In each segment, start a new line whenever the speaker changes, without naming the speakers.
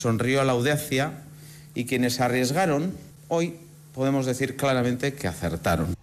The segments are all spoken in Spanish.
Sonrió la audacia y quienes se arriesgaron, hoy podemos decir claramente que acertaron.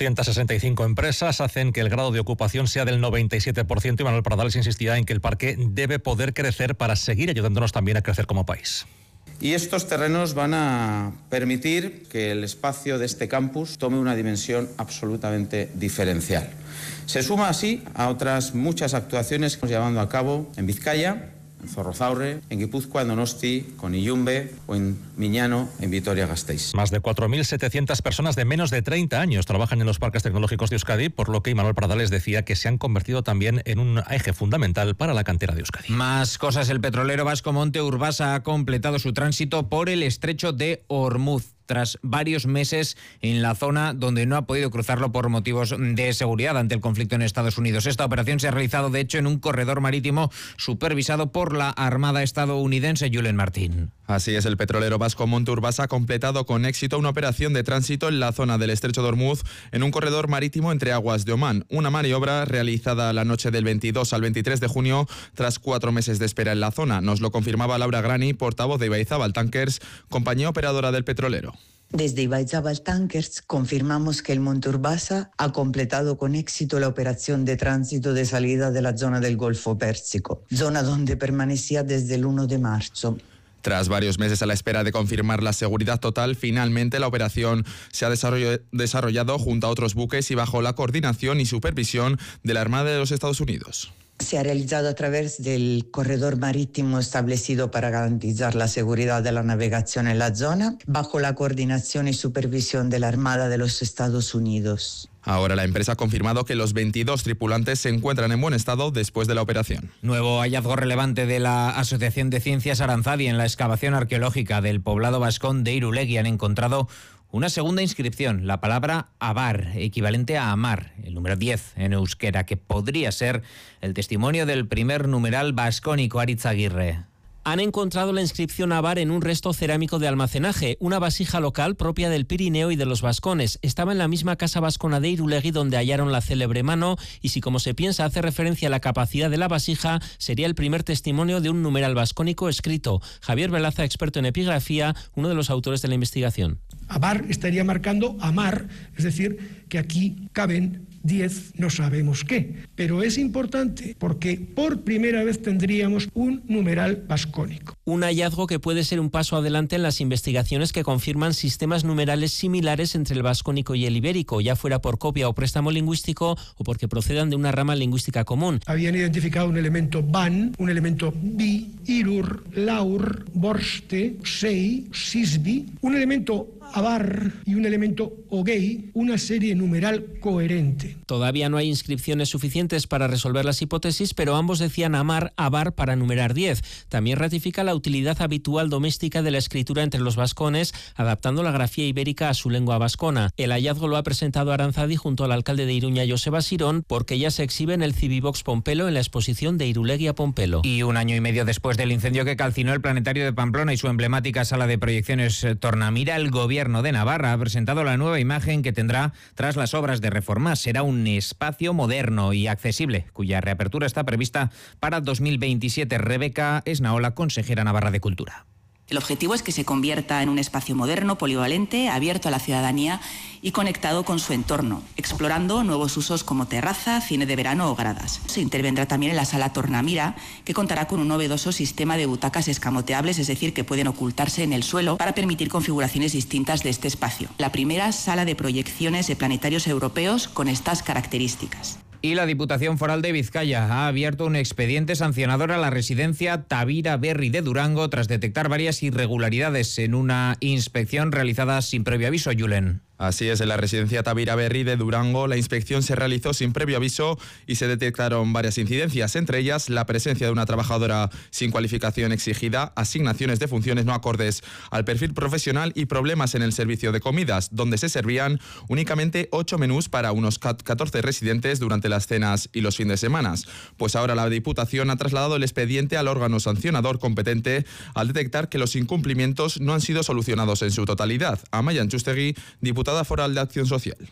265 empresas hacen que el grado de ocupación sea del 97% y Manuel Pradales insistía en que el parque debe poder crecer para seguir ayudándonos también a crecer como país.
Y estos terrenos van a permitir que el espacio de este campus tome una dimensión absolutamente diferencial. Se suma así a otras muchas actuaciones que estamos llevando a cabo en Vizcaya, en Zorrozaurre, en Guipúzcoa, en Donosti, con Illumbe o en Miñano, en Vitoria-Gasteiz.
Más de 4.700 personas de menos de 30 años trabajan en los parques tecnológicos de Euskadi, por lo que Manuel Pradales decía que se han convertido también en un eje fundamental para la cantera de Euskadi.
Más cosas, el petrolero vasco Monte Urbasa ha completado su tránsito por el estrecho de Ormuz, tras varios meses en la zona donde no ha podido cruzarlo por motivos de seguridad ante el conflicto en Estados Unidos. Esta operación se ha realizado, de hecho, en un corredor marítimo supervisado por la Armada estadounidense. Julen Martín.
Así es, el petrolero vasco Monte Urbasa ha completado con éxito una operación de tránsito en la zona del estrecho de Ormuz en un corredor marítimo entre aguas de Omán. Una maniobra realizada la noche del 22 al 23 de junio tras 4 meses de espera en la zona. Nos lo confirmaba Laura Grani, portavoz de Ibaizabal Tankers, compañía operadora del petrolero.
Desde Ibaizabal Tankers confirmamos que el Monte Urbasa ha completado con éxito la operación de tránsito de salida de la zona del Golfo Pérsico, zona donde permanecía desde el 1 de marzo.
Tras varios meses a la espera de confirmar la seguridad total, finalmente la operación se ha desarrollado junto a otros buques y bajo la coordinación y supervisión de la Armada de los Estados Unidos.
Se ha realizado a través del corredor marítimo establecido para garantizar la seguridad de la navegación en la zona, bajo la coordinación y supervisión de la Armada de los Estados Unidos.
Ahora la empresa ha confirmado que los 22 tripulantes se encuentran en buen estado después de la operación.
Nuevo hallazgo relevante de la Asociación de Ciencias Aranzadi en la excavación arqueológica del poblado vascón de Irulegui. Han encontrado una segunda inscripción, la palabra abar, equivalente a amar, el número 10 en euskera, que podría ser el testimonio del primer numeral vascónico. Aritz Aguirre.
Han encontrado la inscripción abar en un resto cerámico de almacenaje, una vasija local propia del Pirineo y de los vascones. Estaba en la misma casa vascona de Irulegui donde hallaron la célebre mano y si, como se piensa, hace referencia a la capacidad de la vasija, sería el primer testimonio de un numeral vascónico escrito. Javier Velaza, experto en epigrafía, uno de los autores de la investigación.
Abar estaría marcando amar, es decir, que aquí caben 10, no sabemos qué. Pero es importante porque por primera vez tendríamos un numeral vascónico.
Un hallazgo que puede ser un paso adelante en las investigaciones que confirman sistemas numerales similares entre el vascónico y el ibérico, ya fuera por copia o préstamo lingüístico o porque procedan de una rama lingüística común.
Habían identificado un elemento ban, un elemento bi, irur, laur, borste, sei, sisbi, un elemento abar y un elemento ogei, una serie numeral coherente.
Todavía no hay inscripciones suficientes para resolver las hipótesis, pero ambos decían amar, abar para numerar 10. También ratifica la utilidad habitual doméstica de la escritura entre los vascones, adaptando la grafía ibérica a su lengua vascona. El hallazgo lo ha presentado Aranzadi junto al alcalde de Iruña, Joseba Sirón, porque ya se exhibe en el Civivox Pompelo en la exposición de Irulegui a Pompelo.
Y un año y medio después del incendio que calcinó el Planetario de Pamplona y su emblemática sala de proyecciones Tornamira, el Gobierno de Navarra ha presentado la nueva imagen que tendrá tras las obras de reforma. Será un espacio moderno y accesible, cuya reapertura está prevista para 2027. Rebeca Esnaola, consejera navarra de Cultura.
El objetivo es que se convierta en un espacio moderno, polivalente, abierto a la ciudadanía y conectado con su entorno, explorando nuevos usos como terraza, cine de verano o gradas. Se intervendrá también en la sala Tornamira, que contará con un novedoso sistema de butacas escamoteables, es decir, que pueden ocultarse en el suelo para permitir configuraciones distintas de este espacio. La primera sala de proyecciones de planetarios europeos con estas características.
Y la Diputación Foral de Vizcaya ha abierto un expediente sancionador a la residencia Tavira Berri de Durango tras detectar varias irregularidades en una inspección realizada sin previo aviso. Julen.
Así es, en la residencia Tavira Berri de Durango, la inspección se realizó sin previo aviso y se detectaron varias incidencias, entre ellas la presencia de una trabajadora sin cualificación exigida, asignaciones de funciones no acordes al perfil profesional y problemas en el servicio de comidas, donde se servían únicamente 8 menús para unos 14 residentes durante las cenas y los fines de semana. Pues ahora la Diputación ha trasladado el expediente al órgano sancionador competente al detectar que los incumplimientos no han sido solucionados en su totalidad. Amaia Antxustegui, diputada foral de Acción Social.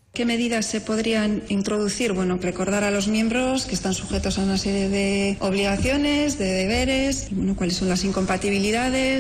¿Qué medidas se podrían introducir? Bueno, recordar a los miembros que están sujetos a una serie de obligaciones, de deberes, cuáles son las incompatibilidades.